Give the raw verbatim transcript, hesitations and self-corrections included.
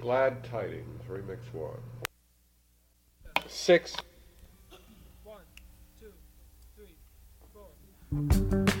Glad Tidings, remix one. Six. One, two, three, four.